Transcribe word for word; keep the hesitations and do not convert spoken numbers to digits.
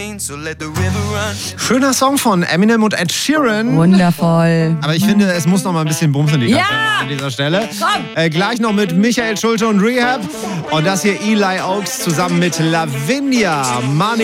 Schöner Song von Eminem und Ed Sheeran. Wundervoll. Aber ich finde, es muss noch mal ein bisschen bumsen die ganze Ja! Zeit an dieser Stelle. Äh, gleich noch mit Michael Schulte und Rehab. Und das hier Eli Oaks zusammen mit Lavinia. Money.